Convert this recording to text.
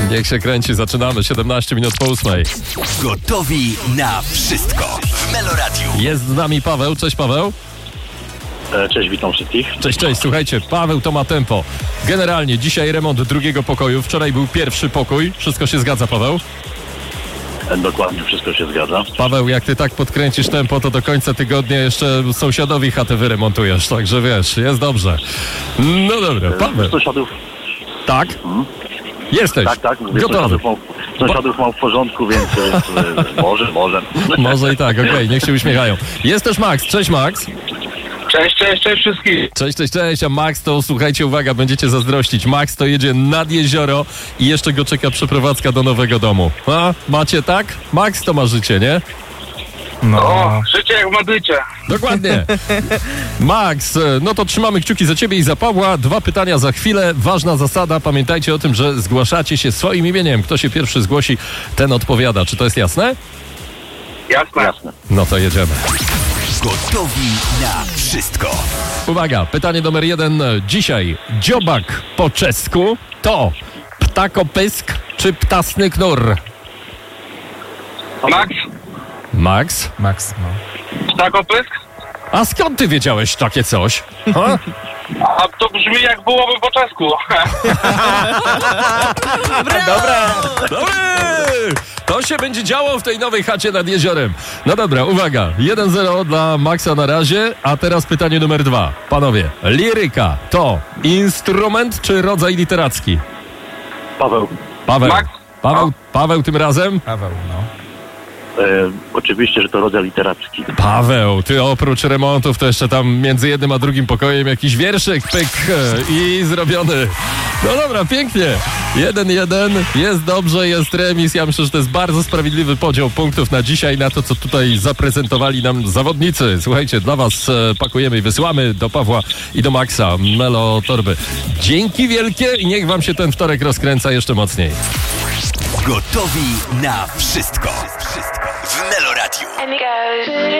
Niech się kręci, zaczynamy. 17 minut po 8. Gotowi na wszystko w Meloradiu. Jest z nami Paweł. Cześć Paweł. Cześć, witam wszystkich. Cześć. Słuchajcie, Paweł to ma tempo. Generalnie dzisiaj remont drugiego pokoju. Wczoraj był pierwszy pokój. Wszystko się zgadza, Paweł? Dokładnie, wszystko się zgadza. Paweł, jak ty tak podkręcisz tempo, to do końca tygodnia jeszcze sąsiadowi chatę wyremontujesz. Także wiesz, jest dobrze. No dobra, Paweł. Sąsiadów, Tak? Jesteś. tak. Mówię, Gotowy. sąsiadów mam w porządku, więc może. Może i tak, okej, niech się uśmiechają. Jest też Max. Cześć Max. Cześć wszystkich. Cześć. A Max to, słuchajcie, uwaga, będziecie zazdrościć. Max to jedzie nad jezioro i jeszcze go czeka przeprowadzka do nowego domu. A, macie tak? Max to ma życie, nie? O, życie jak w Madrycie. Dokładnie. Max, no to trzymamy kciuki za ciebie i za Pawła. 2 pytania za chwilę. Ważna zasada. Pamiętajcie o tym, że zgłaszacie się swoim imieniem. Kto się pierwszy zgłosi, ten odpowiada. Czy to jest jasne? Jasne. No to jedziemy. Gotowi na wszystko. Uwaga, pytanie numer 1. Dzisiaj dziobak po czesku to ptakopysk czy ptasny knur? Max? Ptakopysk? A skąd ty wiedziałeś takie coś? Ha? A to brzmi jak byłoby po czesku. Dobry! To się będzie działo w tej nowej chacie nad jeziorem. No dobra, uwaga. 1-0 dla Maxa na razie, a teraz pytanie numer 2. Panowie, liryka to instrument czy rodzaj literacki? Paweł, Max? Paweł tym razem? oczywiście, że to rodzaj literacki. Paweł, ty oprócz remontów to jeszcze tam między jednym a drugim pokojem jakiś wierszyk, pyk i zrobiony. No dobra, pięknie. 1-1, jest dobrze, jest remis. Ja myślę, że to jest bardzo sprawiedliwy podział punktów na dzisiaj, na to, co tutaj zaprezentowali nam zawodnicy. Słuchajcie, dla was pakujemy i wysyłamy do Pawła i do Maxa Melo torby. Dzięki wielkie i niech wam się ten wtorek rozkręca jeszcze mocniej. Gotowi na wszystko w Meloradiu.